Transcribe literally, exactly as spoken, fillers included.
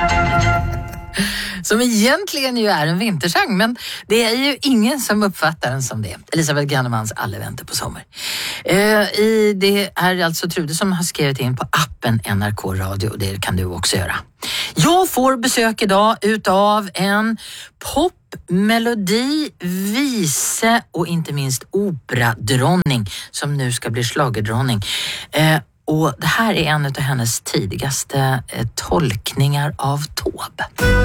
Som egentligen ju är en vintersång, men det är ju ingen som uppfattar den som det. Elisabeth Gannemans Alle väntar på sommar. Eh, i, det är alltså Trude som har skrivit in på appen N R K Radio, och det kan du också göra. Jag får besök idag utav en pop, melodi, vise och inte minst operadronning som nu ska bli schlagerdronning. Eh, och det här är en av hennes tidigaste eh, tolkningar av Taube.